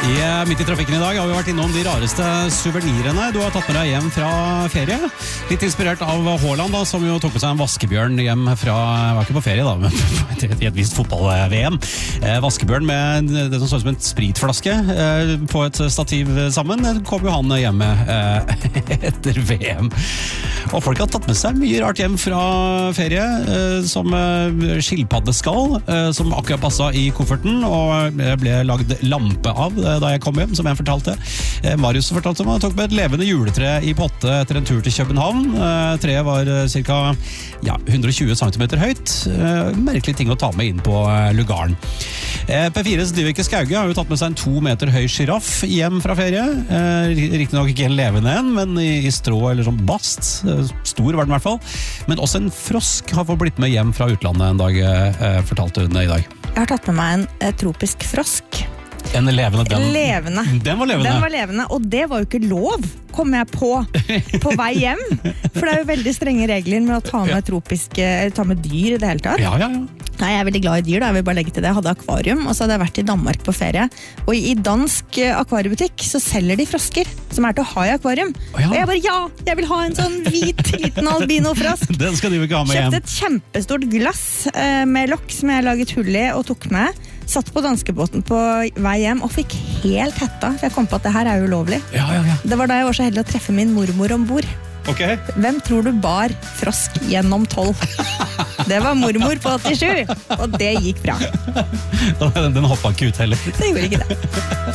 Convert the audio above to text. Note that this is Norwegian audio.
Midt i trafikken i dag har vi vært innom de rareste suvenirene du har tatt med deg hjem fra ferie. Litt inspirert av Haaland, da, som jo tok med seg en vaskebjørn hjem fra, var ikke på ferie da, men i et visst fotball-VM. Vaskebjørn med det som så ut som en spritflaske på et stativ sammen, kom jo han hjemme etter VM. Og folk har tatt med seg mye rart hjem fra ferie, som skilpaddeskall, som akkurat passet i kofferten, og ble lagd lampe av da jeg kom hjem, som jeg fortalte. Marius fortalte om han tok med et levende juletre i potte etter en tur til København. Treet var ca. 120 cm høyt. Merkelig ting å ta med inn på lugaren. P4s Dyveke Skauge har jo tatt med seg en 2 meter høy giraff hjem fra ferie. Riktig nok ikke en levende en, men i strå eller sånn bast. Stor var den i hvert fall. Men også en frosk har fått blitt med hjem fra utlandet en dag, fortalte hun i dag. Jeg har tatt med meg en tropisk frosk. En levende, Den var levende, og det var jo ikke lov, kom jeg på vei hjem. For det er jo veldig strenge regler med å ta med dyr i det hele tatt. Ja. Nei, jeg er veldig glad i dyr, da. Jeg vil bare legge til det. Jeg hadde akvarium, og så hadde jeg vært i Danmark på ferie. Og i dansk akvariebutikk så selger de frosker, som er til å ha i akvarium. Og jeg bare, jeg vil ha en sånn hvit, liten albinofrosk. Den skal de ikke ha med hjem. Kjøpte et kjempestort glass med lokk som jeg laget hull i og tok med. Satt på danskebåten på vei hjem og fikk helt hetta, for jeg kom på at det her er ulovlig. Ja. Det var da jeg var så heldig å treffe min mormor ombord. Okay. Hvem tror du bar frosk gjennom 12? Det var mormor på 87, og det gikk bra. Den hoppet ikke ut heller. Det gjorde ikke det.